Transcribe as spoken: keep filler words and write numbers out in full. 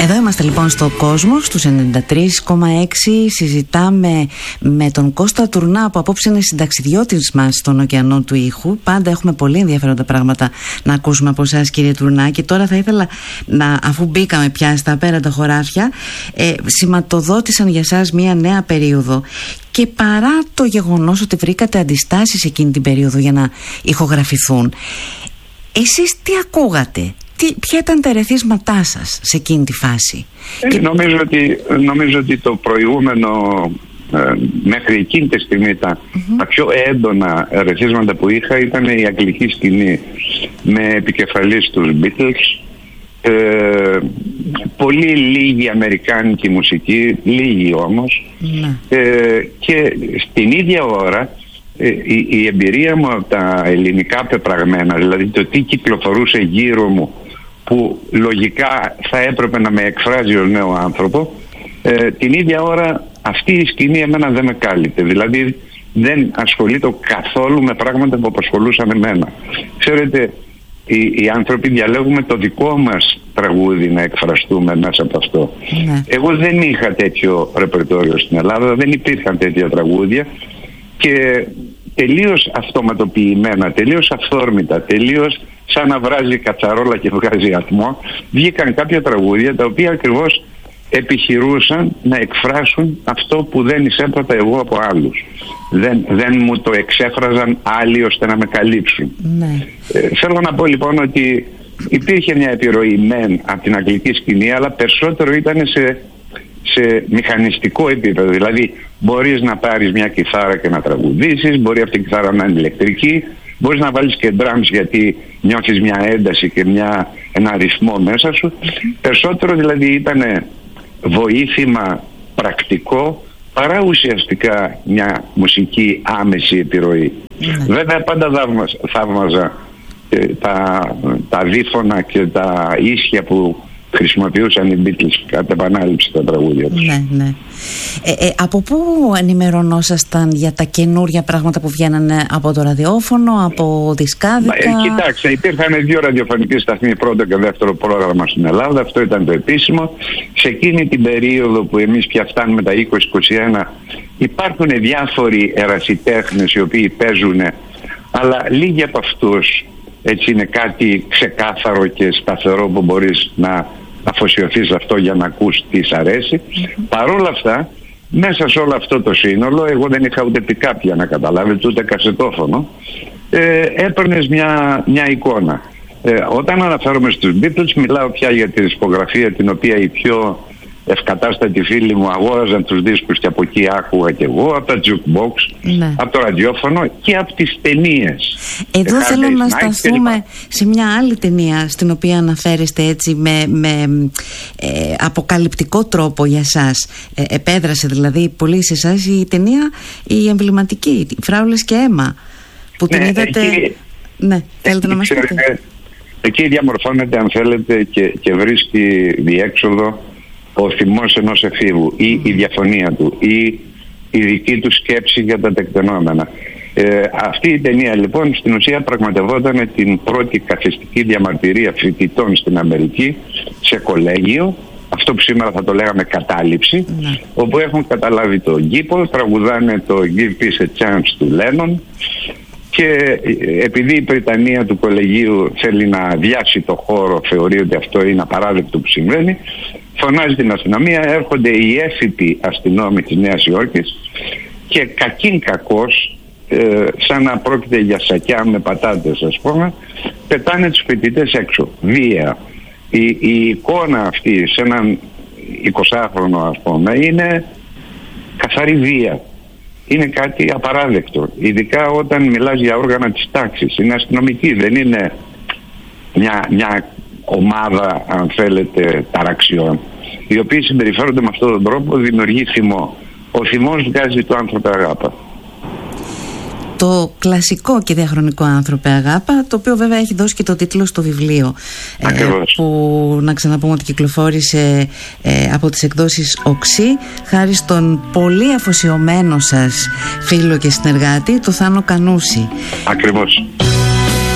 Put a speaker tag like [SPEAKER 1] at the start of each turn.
[SPEAKER 1] Εδώ είμαστε λοιπόν στο κόσμο, στους ενενήντα τρία κόμμα έξι. Συζητάμε με τον Κώστα Τουρνά, που απόψε είναι συνταξιδιώτης μας στον ωκεανό του ήχου. Πάντα έχουμε πολύ ενδιαφέροντα πράγματα να ακούσουμε από εσάς, κύριε Τουρνά. Και τώρα θα ήθελα να, αφού μπήκαμε πια στα απέραντα χωράφια, ε, σηματοδότησαν για σας μια νέα περίοδο. Και παρά το γεγονός ότι βρήκατε αντιστάσεις εκείνη την περίοδο για να ηχογραφηθούν, εσείς τι ακούγατε? Τι, ποια ήταν τα ερεθίσματά σας σε εκείνη τη φάση?
[SPEAKER 2] Ε, και... νομίζω, ότι, νομίζω ότι το προηγούμενο ε, μέχρι εκείνη τη στιγμή τα, mm-hmm. τα πιο έντονα ερεθίσματα που είχα ήταν η αγγλική σκηνή με επικεφαλής τους Beatles, ε, πολύ λίγη αμερικάνικη μουσική, λίγη όμως, mm-hmm. ε, και στην ίδια ώρα η, η εμπειρία μου από τα ελληνικά πεπραγμένα, δηλαδή το τι κυκλοφορούσε γύρω μου που λογικά θα έπρεπε να με εκφράζει ως νέο άνθρωπο, ε, την ίδια ώρα αυτή η σκηνή εμένα δεν με κάλυπτε. Δηλαδή δεν ασχολείται καθόλου με πράγματα που απασχολούσαν εμένα. Ξέρετε, οι, οι άνθρωποι διαλέγουμε το δικό μας τραγούδι να εκφραστούμε μέσα από αυτό. Ναι. Εγώ δεν είχα τέτοιο ρεπερτόριο στην Ελλάδα, δεν υπήρχαν τέτοια τραγούδια και τελείως αυτοματοποιημένα, τελείως αυθόρμητα, τελείως σαν να βράζει κατσαρόλα και βγάζει ατμό, βγήκαν κάποια τραγούδια τα οποία ακριβώς επιχειρούσαν να εκφράσουν αυτό που δεν εισέπρατα εγώ από άλλους. Δεν, δεν μου το εξέφραζαν άλλοι ώστε να με καλύψουν. Ναι. Ε, θέλω να πω λοιπόν ότι υπήρχε μια επιρροή μεν από την αγγλική σκηνή, αλλά περισσότερο ήταν σε, σε μηχανιστικό επίπεδο. Δηλαδή μπορείς να πάρεις μια κιθάρα και να τραγουδήσεις, μπορεί αυτή η κιθάρα να είναι ηλεκτρική, μπορείς να βάλεις και drums γιατί νιώθεις μια ένταση και μια, ένα ρυθμό μέσα σου. Περισσότερο δηλαδή ήταν βοήθημα πρακτικό παρά ουσιαστικά μια μουσική άμεση επιρροή. Mm. Βέβαια πάντα θαύμαζα, θαύμαζα ε, τα, τα δίφωνα και τα ίσια που χρησιμοποιούσαν οι Beatles κατ' επανάληψη τα τραγούδια τους.
[SPEAKER 1] Ναι, ναι. Ε, ε, από πού ενημερωνόσασταν για τα καινούρια πράγματα που βγαίνανε? Από το ραδιόφωνο, από δισκάδικα?
[SPEAKER 2] Ε, κοιτάξτε, υπήρχαν δύο ραδιοφωνικοί σταθμοί, πρώτο και δεύτερο πρόγραμμα στην Ελλάδα, αυτό ήταν το επίσημο. Σε εκείνη την περίοδο που εμείς πια φτάνουμε τα είκοσι είκοσι ένα, υπάρχουν διάφοροι ερασιτέχνες οι οποίοι παίζουν, αλλά λίγοι από αυτούς έτσι είναι κάτι ξεκάθαρο και σταθερό που μπορείς να αφοσιωθείς αυτό για να ακούς τι σ' αρέσει. Mm-hmm. Παρ' όλα αυτά, μέσα σε όλο αυτό το σύνολο, εγώ δεν είχα ούτε πικάπια να καταλάβετε, ούτε κασετόφωνο, ε, έπαιρνες μια, μια εικόνα. Ε, όταν αναφέρομαι στους Beatles, μιλάω πια για τη δισκογραφία την οποία οι πιο ευκατάστατοι φίλοι μου αγόραζαν τους δίσκους και από εκεί άκουγα και εγώ, από τα jukebox, ναι. από το ραδιόφωνο και από τις ταινίες.
[SPEAKER 1] Εδώ The θέλω να σταθούμε σε μια άλλη ταινία στην οποία αναφέρεστε έτσι με, με ε, αποκαλυπτικό τρόπο για σας. Ε, επέδρασε δηλαδή πολύ σε εσάς η ταινία η εμβληματική, Φράουλες και αίμα, που την ναι, είδατε... Εκεί,
[SPEAKER 2] ναι,
[SPEAKER 1] θέλετε να μας πείτε?
[SPEAKER 2] Εκεί διαμορφώνεται αν θέλετε και, και βρίσκει διέξοδο ο θυμός ενός εφήβου ή mm. η διαφωνία του ή η δική του σκέψη για τα τεκτενόμενα. Ε, αυτή η ταινία λοιπόν στην ουσία πραγματευόταν την πρώτη καθιστική διαμαρτυρία φοιτητών στην Αμερική σε κολέγιο, αυτό που σήμερα θα το λέγαμε κατάληψη, mm. όπου έχουν καταλάβει τον κήπο, τραγουδάνε το Give Peace a Chance του Lennon και επειδή η Βρυτανία του κολεγίου θέλει να αδειάσει το χώρο, θεωρεί ότι αυτό είναι απαράδεκτο που συμβαίνει, φωνάζει την αστυνομία, έρχονται οι έφυποι αστυνόμοι της Νέας Υόρκης και κακήν κακός, ε, σαν να πρόκειται για σακιά με πατάτες ας πούμε, πετάνε τους φοιτητές έξω, βία. Η, η εικόνα αυτή σε έναν εικοσάχρονο ας πούμε είναι καθαρή βία. Είναι κάτι απαράδεκτο, ειδικά όταν μιλάς για όργανα της τάξης. Είναι αστυνομική, δεν είναι μια, μια ομάδα αν θέλετε ταραξιών, οι οποίοι συμπεριφέρονται με αυτόν τον τρόπο, δημιουργεί θυμό. Ο θυμός βγάζει το άνθρωπε αγάπα.
[SPEAKER 1] Το κλασικό και διαχρονικό άνθρωπε αγάπα, το οποίο βέβαια έχει δώσει και το τίτλο στο βιβλίο, ε, που να ξαναπούμε ότι κυκλοφόρησε ε, από τις εκδόσεις Οξύ, χάρη στον πολύ αφοσιωμένο σας φίλο και συνεργάτη, το Θάνο Κανούση.
[SPEAKER 2] Ακριβώς.